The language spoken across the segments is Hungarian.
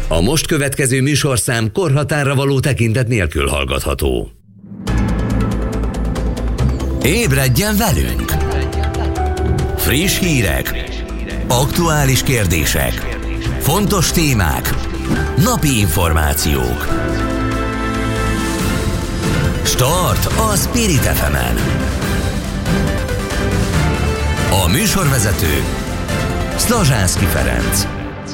A most következő műsorszám korhatárra való tekintet nélkül hallgatható. Ébredjen velünk! Friss hírek, aktuális kérdések, fontos témák, napi információk. Start a Spirit FM-en. A műsorvezető Szlazsánszky Ferenc.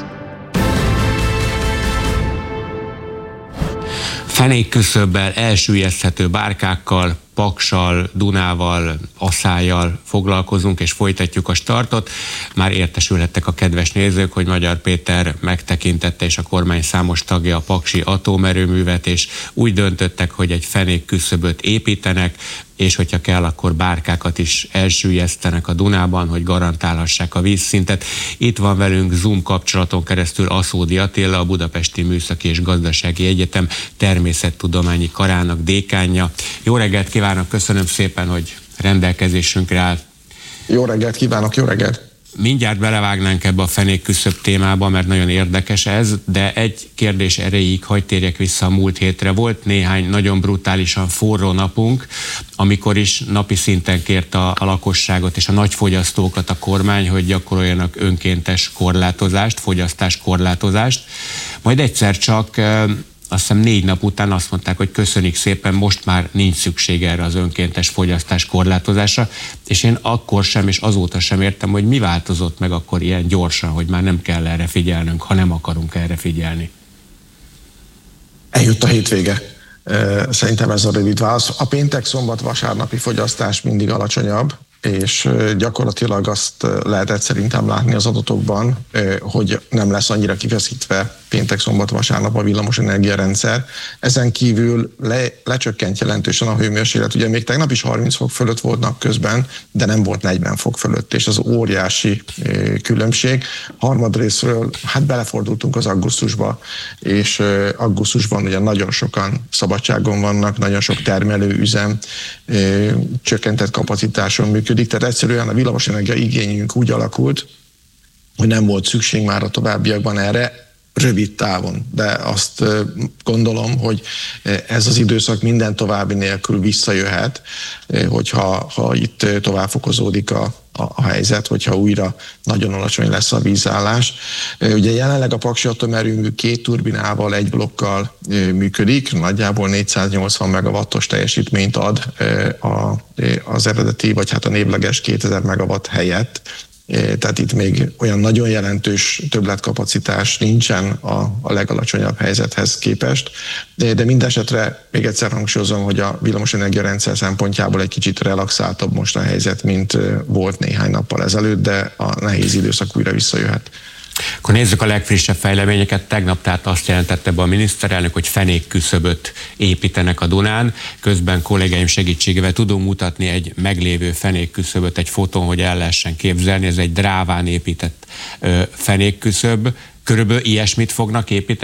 Fenékküszöbbel, elsüllyeszthető bárkákkal, Paksal, Dunával, Aszályjal foglalkozunk és folytatjuk a startot. Már értesülhettek a kedves nézők, hogy Magyar Péter megtekintette és a kormány számos tagja a paksi atomerőművet, és úgy döntöttek, hogy egy fenékküszöböt építenek, és hogyha kell, akkor bárkákat is elsüllyesztenek a Dunában, hogy garantálhassák a vízszintet. Itt van velünk Zoom kapcsolaton keresztül Aszódi Attila, a Budapesti Műszaki és Gazdasági Egyetem természettudományi karának dékánja. Jó reggelt kívánok, köszönöm szépen, hogy rendelkezésünkre áll. Jó reggelt kívánok, jó reggelt! Mindjárt belevágnánk ebbe a fenékküszöb témába, mert nagyon érdekes ez, de egy kérdés erejéig hadd térjek vissza a múlt hétre. Volt néhány nagyon brutálisan forró napunk, amikor is napi szinten kérte a lakosságot és a nagyfogyasztókat a kormány, hogy gyakoroljanak önkéntes korlátozást, fogyasztáskorlátozást. Majd egyszer csak azt hiszem 4 nap után azt mondták, hogy köszönik szépen, most már nincs szükség erre az önkéntes fogyasztás korlátozásra, és én akkor sem, és azóta sem értem, hogy mi változott meg akkor ilyen gyorsan, hogy már nem kell erre figyelnünk, ha nem akarunk erre figyelni. Eljött a hétvége. Szerintem ez a rövid válasz. A péntek, szombat, vasárnapi fogyasztás mindig alacsonyabb, és gyakorlatilag azt lehetett szerintem látni az adatokban, hogy nem lesz annyira kifeszítve péntek, szombat, vasárnap a villamos energiarendszer. Ezen kívül lecsökkent jelentősen a hőmérséklet. Ugye még tegnap is 30 fok fölött volt napközben, de nem volt 40 fok fölött, és az óriási különbség. Harmadrészről hát belefordultunk az augusztusba, és augusztusban ugye nagyon sokan szabadságon vannak, nagyon sok termelőüzem, csökkentett kapacitáson működik, tehát egyszerűen a villamosenergia igényünk úgy alakult, hogy nem volt szükség már a továbbiakban erre, rövid távon, de azt gondolom, hogy ez az időszak minden további nélkül visszajöhet, hogyha itt tovább fokozódik a helyzet, hogyha újra nagyon alacsony lesz a vízállás. Ugye jelenleg a paksi atomerőmű 2 turbinával, 1 blokkal működik, nagyjából 480 megawattos teljesítményt ad az eredeti, vagy hát a névleges 2000 megawatt helyett. Tehát itt még olyan nagyon jelentős többletkapacitás nincsen a legalacsonyabb helyzethez képest, de mindesetre még egyszer hangsúlyozom, hogy a villamosenergia rendszer szempontjából egy kicsit relaxáltabb most a helyzet, mint volt néhány nappal ezelőtt, de a nehéz időszak újra visszajöhet. Akkor nézzük a legfrissebb fejleményeket. Tegnap tehát azt jelentette be a miniszterelnök, hogy fenékküszöböt építenek a Dunán. Közben kollégáim segítségével tudom mutatni egy meglévő fenékküszöböt egy fotón, hogy el lehessen képzelni. Ez egy dráván épített fenékküszöb. Körülbelül ilyesmit fognak építeni